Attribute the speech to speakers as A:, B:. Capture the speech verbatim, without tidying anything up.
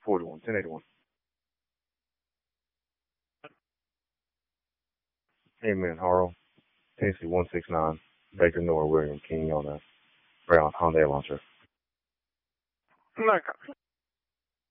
A: forty-one, ten eighty-one. Hey man, Harl. Tennessee one six nine. Baker Noah William King on a brown Hyundai Elantra.
B: No,